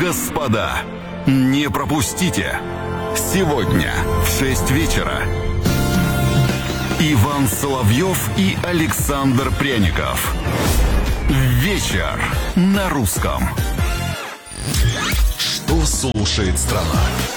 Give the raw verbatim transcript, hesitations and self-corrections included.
Господа, не пропустите. Сегодня в шесть вечера Иван Соловьев и Александр Пряников. Вечер на русском. Что слушает страна?